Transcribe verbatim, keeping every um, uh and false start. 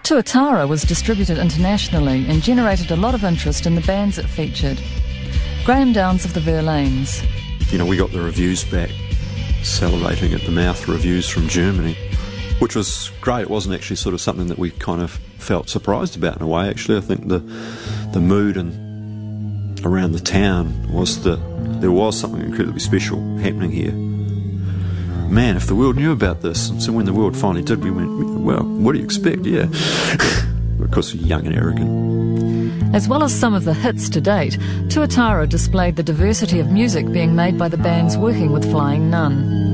Tuatara was distributed internationally and generated a lot of interest in the bands it featured. Graham Downs of the Verlaines. You know, we got the reviews back, salivating at the mouth reviews from Germany, which was great. It wasn't actually sort of something that we kind of felt surprised about in a way. Actually, I think the the mood and around the town was that there was something incredibly special happening here. Man, if the world knew about this, and so when the world finally did, we went, well, what do you expect? Yeah. Because we're young and arrogant. As well as some of the hits to date, Tuatara displayed the diversity of music being made by the bands working with Flying Nun.